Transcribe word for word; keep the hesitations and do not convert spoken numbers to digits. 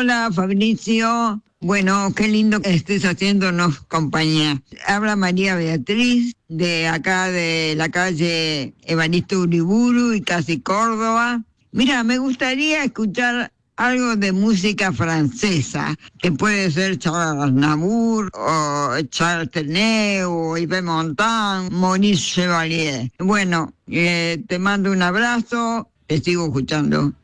Hola, Fabricio. Bueno, qué lindo que estés haciéndonos compañía. Habla María Beatriz, de acá de la calle Evaristo Uriburu y casi Córdoba. Mira, me gustaría escuchar algo de música francesa, que puede ser Charles Aznavour, o Charles Trenet, o Yves Montand, Maurice Chevalier. Bueno, eh, te mando un abrazo, te sigo escuchando.